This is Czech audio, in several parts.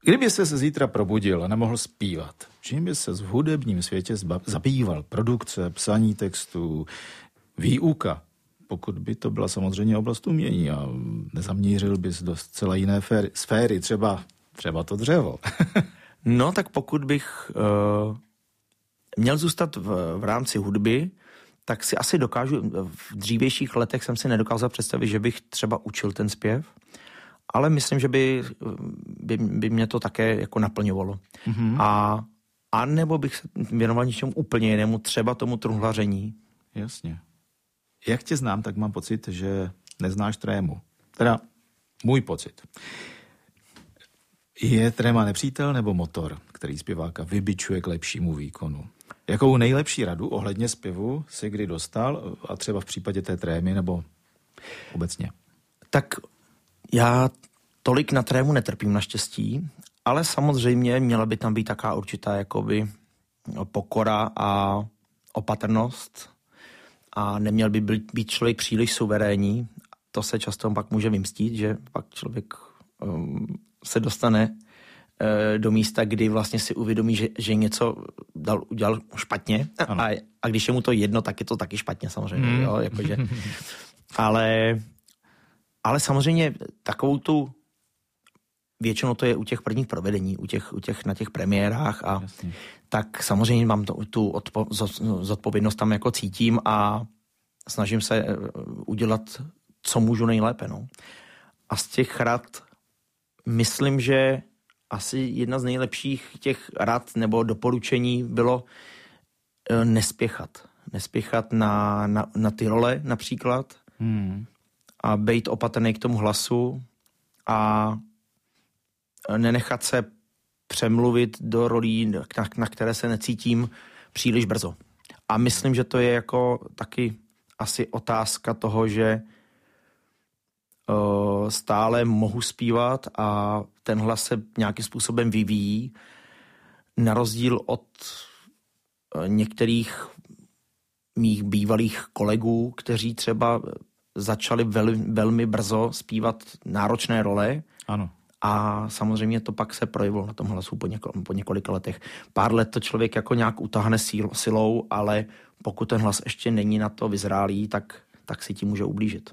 Kdyby se zítra probudil a nemohl zpívat, čím by se v hudebním světě zabýval? Produkce, psaní textů, výuka, pokud by to byla samozřejmě oblast umění a nezaměřil bys do zcela jiné sféry, třeba to dřevo. No, tak pokud bych měl zůstat v rámci hudby, tak si asi dokážu, v dřívějších letech jsem si nedokázal představit, že bych třeba učil ten zpěv, ale myslím, že by mě to také jako naplňovalo. Mm-hmm. A nebo bych se věnoval něčemu úplně jinému, třeba tomu truhlaření. Jasně. Jak tě znám, tak mám pocit, že neznáš trému. Teda můj pocit. Je tréma nepřítel nebo motor, který zpěváka vybičuje k lepšímu výkonu? Jakou nejlepší radu ohledně zpěvu si kdy dostal, a třeba v případě té trémy nebo obecně? Tak já tolik na trému netrpím naštěstí, ale samozřejmě měla by tam být taká určitá jakoby pokora a opatrnost a neměl by být člověk příliš suverénní. To se často pak může vymstít, že pak člověk se dostane do místa, kdy vlastně si uvědomí, že něco udělal špatně a když je mu to jedno, tak je to taky špatně samozřejmě. Jo? Jakože, ale samozřejmě takovou tu většinou to je u těch prvních provedení, na těch premiérách a jasně. Tak samozřejmě mám tu zodpovědnost tam jako cítím a snažím se udělat, co můžu nejlépe. No. A z těch rad myslím, že asi jedna z nejlepších těch rad nebo doporučení bylo nespěchat. Nespěchat na ty role například a být opatrný k tomu hlasu a nenechat se přemluvit do rolí, na které se necítím příliš brzo. A myslím, že to je jako taky asi otázka toho, že stále mohu zpívat a ten hlas se nějakým způsobem vyvíjí, na rozdíl od některých mých bývalých kolegů, kteří třeba začali velmi brzo zpívat náročné role. Ano. A samozřejmě to pak se projevilo na tom hlasu po několika letech. Pár let to člověk jako nějak utáhne silou, ale pokud ten hlas ještě není na to vyzrálý, tak si tím může ublížit.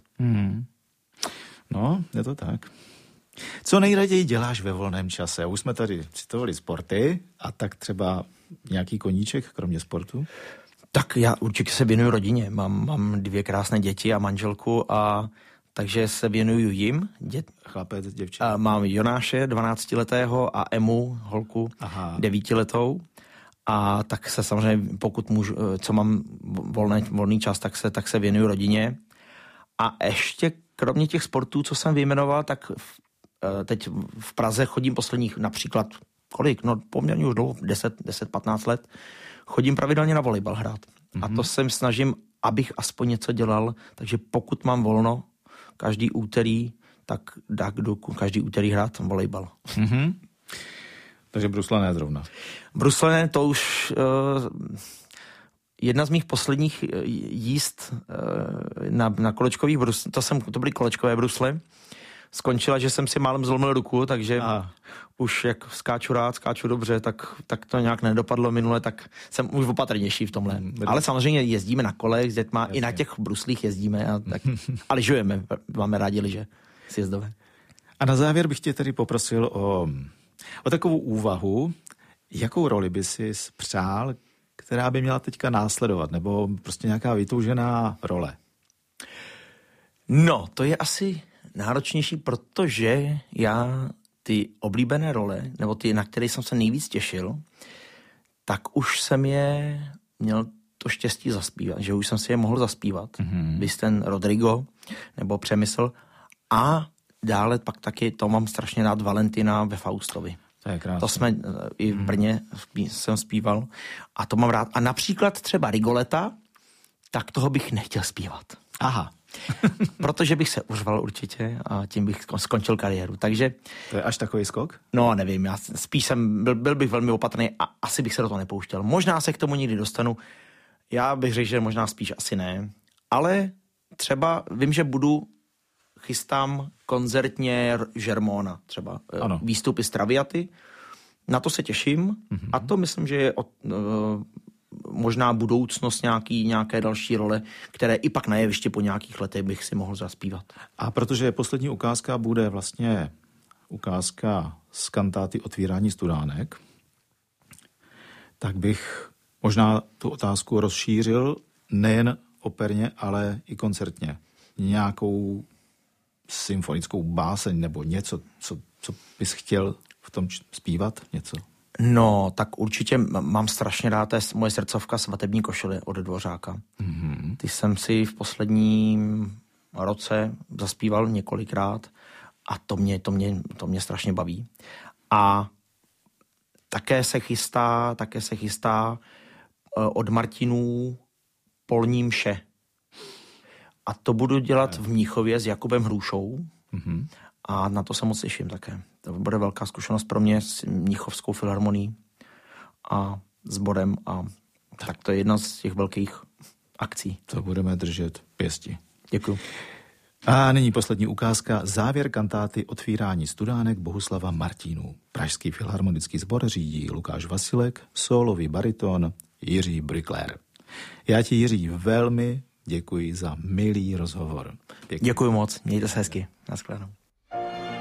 No, je to tak. Co nejraději děláš ve volném čase? Už jsme tady citovali sporty a tak třeba nějaký koníček, kromě sportu? Tak já určitě se věnuju rodině. Mám 2 krásné děti a manželku a takže se věnuju jim. Chlapec, děvčata. Mám Jonáše, 12letého a Emu, holku, 9letou. A tak se samozřejmě, pokud můžu, co mám volný čas, tak se věnuju rodině. A ještě kromě těch sportů, co jsem vyjmenoval, tak teď v Praze chodím posledních například, poměrně už dlouho, 10-15 let, chodím pravidelně na volejbal hrát. A to se snažím, abych aspoň něco dělal, takže pokud mám volno, každý úterý, tak jdu každý úterý hrát volejbal. Takže brusle ne zrovna. Brusle to už jedna z mých posledních jízd na kolečkových brusle, to byly kolečkové brusle, skončila, že jsem si málem zlomil ruku, takže už jak skáču dobře, tak to nějak nedopadlo minule, tak jsem už opatrnější v tomhle. Ale samozřejmě jezdíme na kolech s dětma, i na těch bruslích jezdíme a lyžujeme, máme rádi lyže sjezdové. A na závěr bych tě tedy poprosil o takovou úvahu, jakou roli by si přál, která by měla teďka následovat, nebo prostě nějaká vytoužená role? No, to je asi náročnější, protože já ty oblíbené role, nebo ty, na které jsem se nejvíc těšil, tak už jsem je měl to štěstí zaspívat, že už jsem si je mohl zaspívat. Vys ten Rodrigo, nebo Přemysl. A dále pak taky, to mám strašně rád, Valentina ve Faustovi. To je krásné. To jsme i v Brně jsem zpíval. A to mám rád. A například třeba Rigoleta, tak toho bych nechtěl zpívat. Aha. Protože bych se uřval určitě a tím bych skončil kariéru. Takže to je až takový skok? No, nevím, já spíš byl bych velmi opatrný a asi bych se do toho nepouštěl. Možná se k tomu někdy dostanu. Já bych řekl, že možná spíš asi ne. Ale třeba vím, že budu chystám koncertně Žermona třeba. Ano. Výstupy z Traviaty. Na to se těším a to myslím, že je možná budoucnost nějaké další role, které i pak na jevišti po nějakých letech bych si mohl zaspívat. A protože poslední ukázka bude vlastně ukázka z kantáty Otvírání studánek, tak bych možná tu otázku rozšířil nejen operně, ale i koncertně. Nějakou symfonickou báseň nebo něco, co bys chtěl v tom zpívat? Něco? No, tak určitě mám strašně rád, to je moje srdcovka Svatební košile od Dvořáka. Mm-hmm. Ty jsem si v posledním roce zaspíval několikrát a to mě strašně baví. A také se chystá od Martinů polní mše. A to budu dělat v Mnichově s Jakubem Hrušou. Mm-hmm. A na to se moc těším také. To bude velká zkušenost pro mě s Mnichovskou filharmonií a sborem. A tak to je jedna z těch velkých akcí. To budeme držet pěsti. Děkuju. A nyní poslední ukázka. Závěr kantáty Otvírání studánek Bohuslava Martinů. Pražský filharmonický sbor řídí Lukáš Vasilek, sólový bariton Jiří Brückler. Já ti, Jiří, velmi děkuji za milý rozhovor. Děkuji moc. Mějte se hezky. Naschledanou.